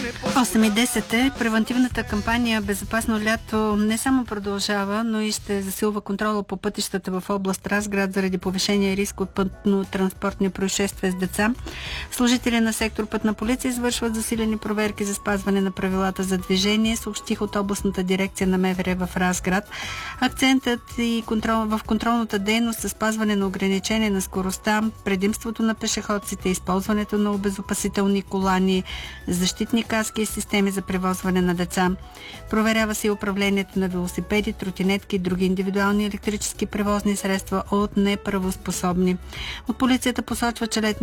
8:10 е. Превентивната кампания Безопасно лято не само продължава, но и ще засилва контрола по пътищата в област Разград заради повишения риск от пътно-транспортни происшествия с деца. Служители на сектор Пътна полиция извършват засилени проверки за спазване на правилата за движение, съобщих от областната дирекция на МВР в Разград. Акцентът и в контролната дейност е спазване на ограничение на скоростта, предимството на пешеходците, използването на обезопасителни колани, защитни каски и системи за превозване на деца. Проверява се и управлението на велосипеди, тротинетки и други индивидуални електрически превозни средства от неправоспособни. От полицията посочва, че летните